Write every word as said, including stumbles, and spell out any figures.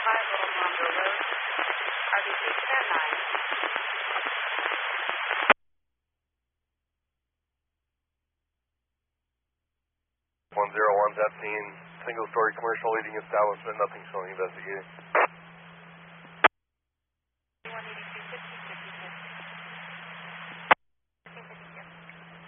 five, Little Mondo Road, R D C stand nine. one zero one, that scene, single-story commercial eating establishment, nothing showing investigated.